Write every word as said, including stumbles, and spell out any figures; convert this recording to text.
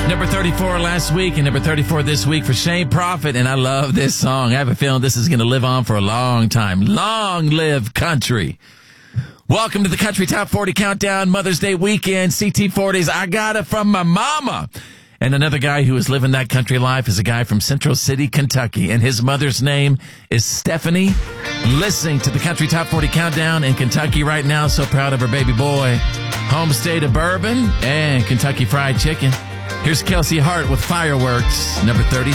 Number thirty-four last week and number thirty-four this week for Shane Prophet. And I love this song. I have a feeling this is going to live on for a long time. Long live country. Welcome to the Country Top forty Countdown Mother's Day weekend. C T forties, I got it from my mama. And another guy who is living that country life is a guy from Central City, Kentucky. And his mother's name is Stephanie. Listening to the Country Top forty Countdown in Kentucky right now. So proud of her baby boy. Home state of bourbon and Kentucky Fried Chicken. Here's Kelsey Hart with Fireworks, number thirty-four.